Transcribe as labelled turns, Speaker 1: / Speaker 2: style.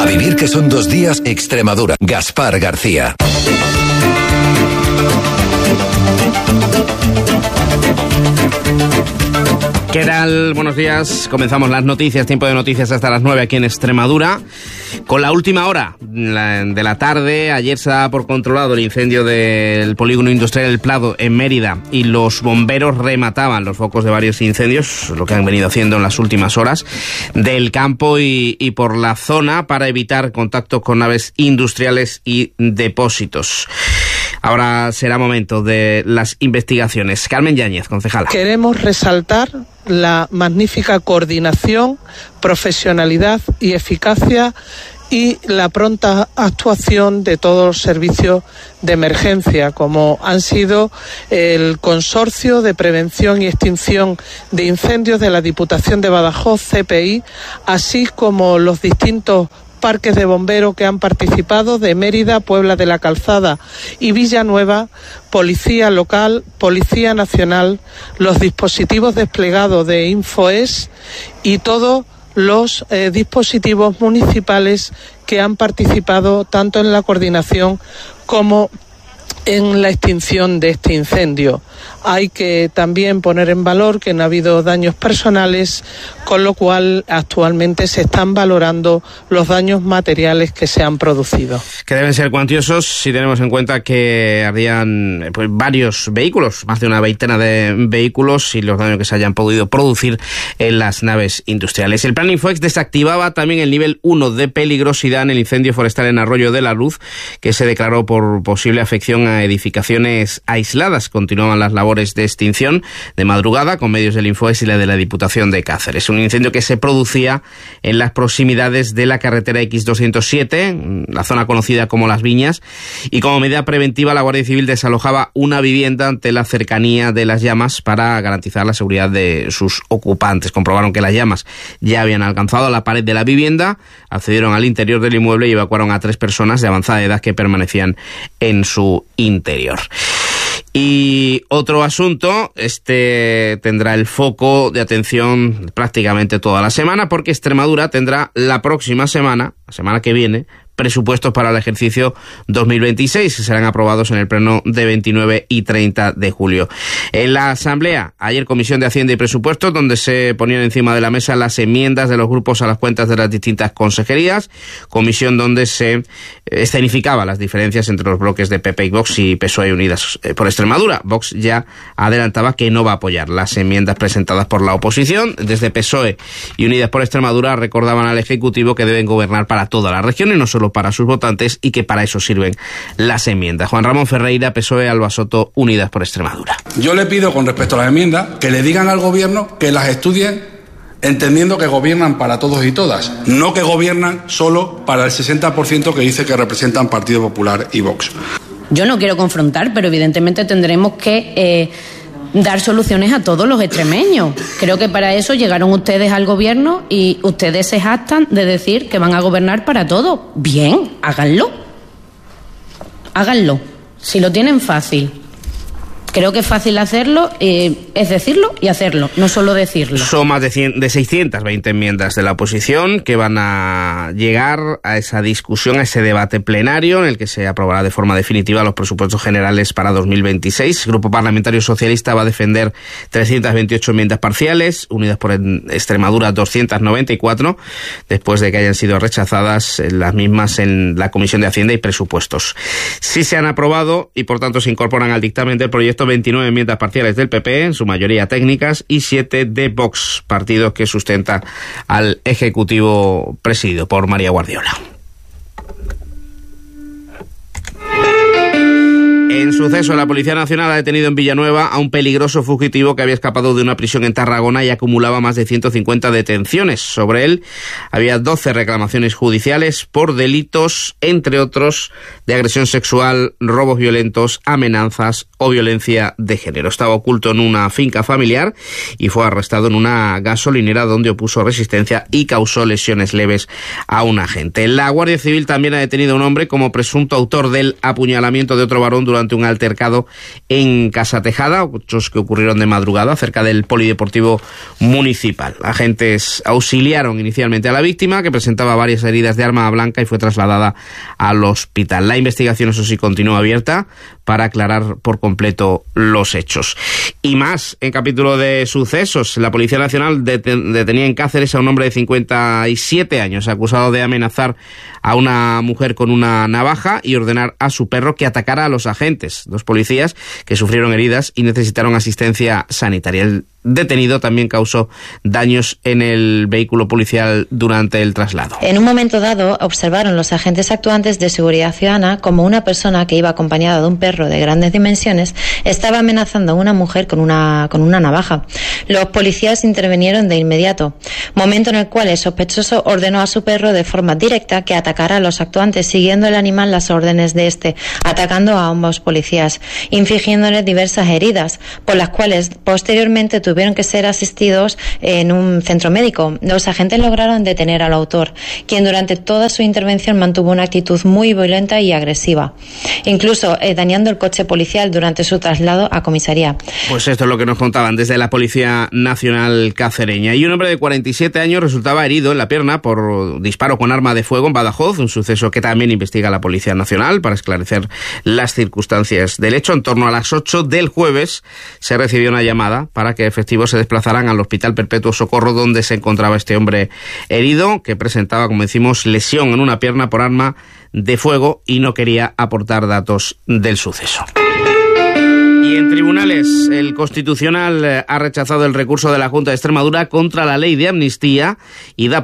Speaker 1: A vivir que son 2 días, Extremadura. Gaspar García.
Speaker 2: ¿Qué tal? Buenos días. Comenzamos las noticias, tiempo de noticias hasta las 9 aquí en Extremadura. Con la última hora de la tarde, ayer se daba por controlado el incendio del polígono industrial El Prado en Mérida y los bomberos remataban los focos de varios incendios, lo que han venido haciendo en las últimas horas, del campo y por la zona para evitar contactos con naves industriales y depósitos. Ahora será momento de las investigaciones. Carmen Yáñez, concejala.
Speaker 3: Queremos resaltar la magnífica coordinación, profesionalidad y eficacia y la pronta actuación de todos los servicios de emergencia, como han sido el Consorcio de Prevención y Extinción de Incendios de la Diputación de Badajoz, CPI, así como los distintos parques de bomberos que han participado de Mérida, Puebla de la Calzada y Villanueva, Policía Local, Policía Nacional, los dispositivos desplegados de Infoes y todos los dispositivos municipales que han participado tanto en la coordinación como en la extinción de este incendio. Hay que también poner en valor que no ha habido daños personales, con lo cual actualmente se están valorando los daños materiales que se han producido.
Speaker 2: Que deben ser cuantiosos si tenemos en cuenta que ardían varios vehículos, más de una veintena de vehículos, y los daños que se hayan podido producir en las naves industriales. El plan Infoex desactivaba también el nivel 1 de peligrosidad en el incendio forestal en Arroyo de la Luz, que se declaró por posible afección a edificaciones aisladas. Continuaban las labores de extinción de madrugada con medios del Infoex y la de la Diputación de Cáceres. Un incendio que se producía en las proximidades de la carretera X207, la zona conocida como Las Viñas, y como medida preventiva la Guardia Civil desalojaba una vivienda ante la cercanía de las llamas para garantizar la seguridad de sus ocupantes. Comprobaron que las llamas ya habían alcanzado la pared de la vivienda, accedieron al interior del inmueble y evacuaron a 3 personas de avanzada edad que permanecían en su interior. Y otro asunto, tendrá el foco de atención prácticamente toda la semana, porque Extremadura tendrá la próxima semana, la semana que viene, presupuestos para el ejercicio 2026, que serán aprobados en el pleno de 29 y 30 de julio. En la Asamblea, ayer Comisión de Hacienda y Presupuestos, donde se ponían encima de la mesa las enmiendas de los grupos a las cuentas de las distintas consejerías, comisión donde se escenificaba las diferencias entre los bloques de PP y Vox y PSOE y Unidas por Extremadura. Vox ya adelantaba que no va a apoyar las enmiendas presentadas por la oposición. Desde PSOE y Unidas por Extremadura recordaban al Ejecutivo que deben gobernar para toda la región y no solo para sus votantes, y que para eso sirven las enmiendas. Juan Ramón Ferreira, PSOE, Alba Soto, Unidas por Extremadura.
Speaker 4: Yo le pido, con respecto a las enmiendas, que le digan al gobierno que las estudien entendiendo que gobiernan para todos y todas, no que gobiernan solo para el 60% que dice que representan Partido Popular y Vox.
Speaker 5: Yo no quiero confrontar, pero evidentemente tendremos que dar soluciones a todos los extremeños. Creo que para eso llegaron ustedes al gobierno y ustedes se jactan de decir que van a gobernar para todos. Bien, háganlo. Háganlo. Si lo tienen fácil. Creo que es fácil hacerlo, es decirlo y hacerlo, no solo decirlo.
Speaker 2: Son más de 620 enmiendas de la oposición que van a llegar a esa discusión, a ese debate plenario en el que se aprobará de forma definitiva los presupuestos generales para 2026. El Grupo Parlamentario Socialista va a defender 328 enmiendas parciales, Unidas por Extremadura 294, después de que hayan sido rechazadas las mismas en la Comisión de Hacienda y Presupuestos. Sí se han aprobado y por tanto se incorporan al dictamen del proyecto 29 enmiendas parciales del PP, en su mayoría técnicas, y 7 de Vox, partido que sustenta al Ejecutivo presidido por María Guardiola. En suceso, la Policía Nacional ha detenido en Villanueva a un peligroso fugitivo que había escapado de una prisión en Tarragona y acumulaba más de 150 detenciones. Sobre él había 12 reclamaciones judiciales por delitos, entre otros, de agresión sexual, robos violentos, amenazas o violencia de género. Estaba oculto en una finca familiar y fue arrestado en una gasolinera donde opuso resistencia y causó lesiones leves a un agente. La Guardia Civil también ha detenido a un hombre como presunto autor del apuñalamiento de otro varón durante durante un altercado en Casa Tejada, hechos que ocurrieron de madrugada cerca del polideportivo municipal. Agentes auxiliaron inicialmente a la víctima, que presentaba varias heridas de arma blanca, y fue trasladada al hospital. La investigación, eso sí, continúa abierta para aclarar por completo los hechos. Y más, en capítulo de sucesos, la Policía Nacional detenía en Cáceres a un hombre de 57 años, acusado de amenazar a una mujer con una navaja y ordenar a su perro que atacara a los agentes, dos policías que sufrieron heridas y necesitaron asistencia sanitaria. El detenido también causó daños en el vehículo policial durante el traslado.
Speaker 6: En un momento dado, observaron los agentes actuantes de seguridad ciudadana como una persona que iba acompañada de un perro de grandes dimensiones estaba amenazando a una mujer con una navaja. Los policías intervinieron de inmediato, momento en el cual el sospechoso ordenó a su perro de forma directa que atacara a los actuantes, siguiendo el animal las órdenes de este, atacando a ambos policías, infligiéndoles diversas heridas, por las cuales posteriormente tuvieron que ser asistidos en un centro médico. Los agentes lograron detener al autor, quien durante toda su intervención mantuvo una actitud muy violenta y agresiva, incluso dañando el coche policial durante su traslado a comisaría.
Speaker 2: Pues esto es lo que nos contaban desde la Policía Nacional cacereña. Y un hombre de 47 años resultaba herido en la pierna por disparo con arma de fuego en Badajoz, un suceso que también investiga la Policía Nacional para esclarecer las circunstancias del hecho. En torno a las 8 del jueves se recibió una llamada para que efectivos se desplazaran al Hospital Perpetuo Socorro, donde se encontraba este hombre herido, que presentaba, como decimos, lesión en una pierna por arma de fuego y no quería aportar datos del suceso. Y en tribunales, el Constitucional ha rechazado el recurso de la Junta de Extremadura contra la ley de amnistía y da